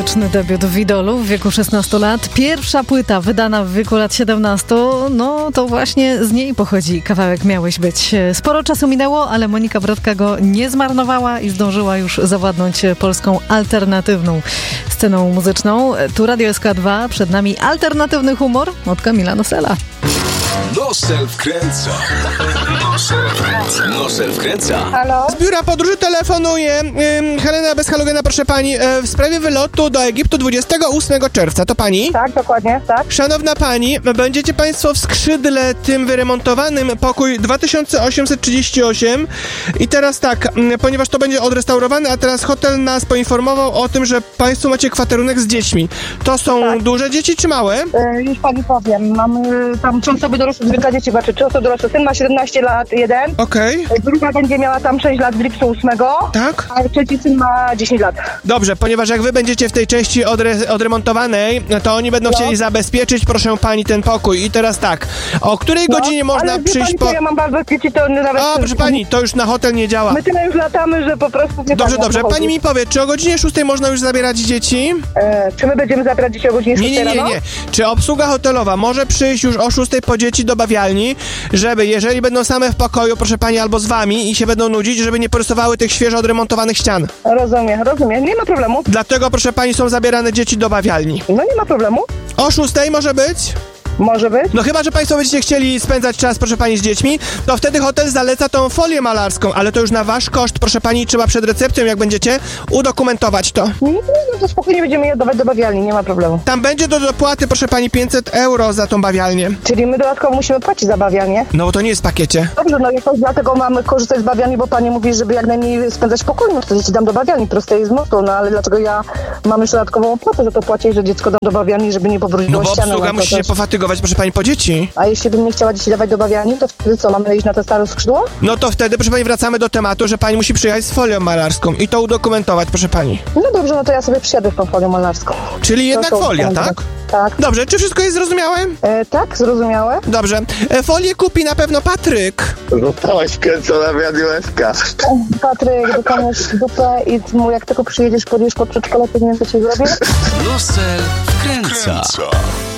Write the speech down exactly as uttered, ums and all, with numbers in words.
muzyczny debiut w Idolu w wieku szesnastu lat. Pierwsza płyta wydana w wieku lat siedemnastu, no to właśnie z niej pochodzi kawałek Miałeś być. Sporo czasu minęło, ale Monika Brodka go nie zmarnowała i zdążyła już zawładnąć polską alternatywną sceną muzyczną. Tu Radio S K dwa, przed nami alternatywny humor od Kamila Nosela. Nosel wkręca. Nosel wkręca. Nosel wkręca. Halo? Z biura podróży telefonuje ym, Helena bez halogena, proszę pani, e, w sprawie wylotu do Egiptu dwudziestego ósmego czerwca. To pani? Tak, dokładnie, tak. Szanowna pani, będziecie państwo w skrzydle tym wyremontowanym, pokój dwa tysiące osiemset trzydzieści osiem. I teraz tak, m, ponieważ to będzie odrestaurowane, a teraz hotel nas poinformował o tym, że państwo macie kwaterunek z dziećmi. To są Tak. duże dzieci czy małe? E, już pani powiem, mamy tam są sobie dorosłe, zwykle dzieci, znaczy czy są dorosłe. Syn ma siedemnaście lat, jeden. Okej. E, Druga będzie miała tam sześć lat w lipcu ósmego. Tak? A trzeci syn ma dziesięć lat. Dobrze, ponieważ jak wy będziecie w tej części odre- odremontowanej, to oni będą No. chcieli zabezpieczyć, proszę pani, ten pokój. I teraz tak, o której No, godzinie można ale wie przyjść pani, po... co, ja mam bardzo dzieci, to nawet... A, proszę pani, to już na hotel nie działa. My tyle już latamy, że po prostu... Nie Dobrze, pani, dobrze. o co Pani chodzi. mi powie, czy o godzinie szóstej można już zabierać dzieci? E, czy my będziemy zabierać dzieci o godzinie Nie, nie, szóstej nie, rano? nie. Czy obsługa hotelowa może przyjść już o szóstej po dzieci do bawialni, żeby, jeżeli będą same w pokoju, proszę pani, albo z wami i się będą nudzić, żeby nie porysowały tych świeżo odremontowanych ścian? Rozumiem, rozumiem. Nie ma problemu. Dlatego, proszę pani, są zabierane dzieci do bawialni. No nie ma problemu. O szóstej może być? Może być. No chyba, że państwo będziecie chcieli spędzać czas, proszę pani, z dziećmi, to wtedy hotel zaleca tą folię malarską, ale to już na wasz koszt, proszę pani, trzeba przed recepcją, jak będziecie, udokumentować to. Nie, nie, no to spokojnie będziemy je oddawać do bawialni, nie ma problemu. Tam będzie do dopłaty, proszę pani, pięćset euro za tą bawialnię. Czyli my dodatkowo musimy płacić za bawialnię. No bo to nie jest w pakiecie. Dobrze, no jakoś dlatego mamy korzystać z bawialni, bo pani mówi, żeby jak najmniej spędzać w pokoju, no to dzieci dam do bawialni, proste jest mocno, no ale dlaczego ja mam jeszcze dodatkową opłatę, że to płacę, że dziecko dam do bawialni, żeby nie powróciło No bo ścianą. obsługa no to musi się też- pofatygować, proszę pani, po dzieci. A jeśli bym nie chciała dzieci dawać do bawialni, to wtedy co, mamy iść na to stare skrzydło? No to wtedy, proszę pani, wracamy do tematu, że pani musi przyjechać z folią malarską i to udokumentować, proszę pani. No dobrze, no to ja sobie przyjadę w tą folią malarską. Czyli jednak Proszę o folia, dokumentowanie. tak? Tak. Dobrze, czy wszystko jest zrozumiałe? E, tak, zrozumiałe? Dobrze. E, folię kupi na pewno Patryk. Zostałaś wkręcona w radioeska. Patryk, dokoniesz dupę i mu jak tylko przyjedziesz, podjesz pod przedszkole, to nie wiem, co ci zrobię. Nosel wkręca.